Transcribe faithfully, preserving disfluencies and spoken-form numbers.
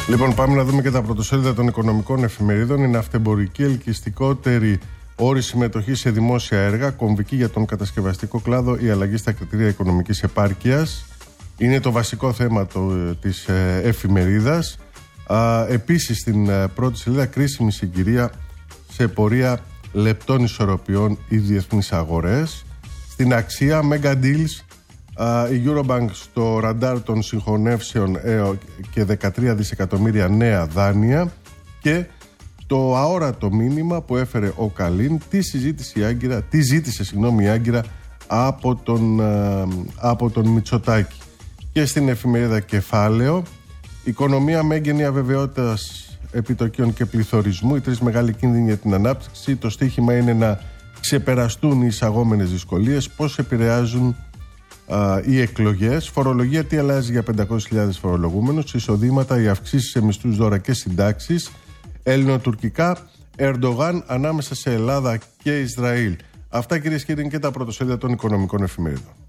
Λοιπόν, πάμε να δούμε και τα πρωτοσέλιδα των οικονομικών εφημερίδων. Η ναυτεμπορική ελκυστικότερη όρη συμμετοχή σε δημόσια έργα, κομβική για τον κατασκευαστικό κλάδο, η αλλαγή στα κριτήρια οικονομικής επάρκειας. Είναι το βασικό θέμα το, της ε, εφημερίδας. Α, επίσης, στην ε, πρώτη σελίδα, κρίσιμη συγκυρία σε πορεία λεπτών ισορροπιών οι διεθνείς αγορές. Στην αξία, mega deals. Uh, η Eurobank στο ραντάρ των συγχωνεύσεων ε, και δεκατρία δισεκατομμύρια νέα δάνεια, και το αόρατο μήνυμα που έφερε ο Καλίν, τι, συζήτηση Άγκυρα, τι ζήτησε συγγνώμη, η Άγκυρα από τον, uh, από τον Μητσοτάκη. Και στην εφημερίδα Κεφάλαιο, οικονομία με έγκαινη αβεβαιότητας επιτοκίων και πληθωρισμού, οι τρεις μεγάλοι κίνδυνοι για την ανάπτυξη. Το στίχημα είναι να ξεπεραστούν οι εισαγόμενες δυσκολίες. Πώς επηρεάζουν Uh, οι εκλογές, φορολογία, τι αλλάζει για πεντακόσιες χιλιάδες φορολογούμενους, εισοδήματα, οι αυξήσεις σε μισθούς, δώρα και συντάξεις, ελληνοτουρκικά, Ερντογάν ανάμεσα σε Ελλάδα και Ισραήλ. Αυτά, κυρίες και κύριοι, είναι και τα πρωτοσέλιδα των οικονομικών εφημερίδων.